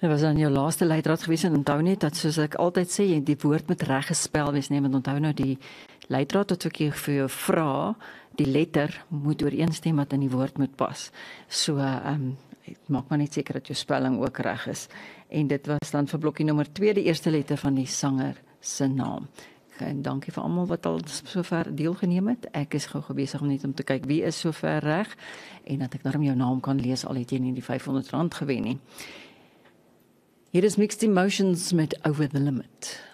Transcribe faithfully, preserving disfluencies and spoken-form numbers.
Dit was dan jou laaste leidraad gewees en onthou net dat soos ek altyd sê, die woord moet reg gespel wees, nee, want onthou nou die leidraad wat ek vir jou vra, die letter moet ooreenstem wat in die woord moet pas. So, ehm um, maak maar net seker dat jou spelling ook reg is. En dit was dan vir blokkie nommer twee, die eerste letter van die sanger se naam. En dankie vir almal wat al sover deelgeneem het. Ek is gou besig om net om te kyk wie is sover reg en dat ek daarom jou naam kan lees al het jy nie die vyfhonderd rand gewen nie. Hier is Mixed Emotions met Over the Limit.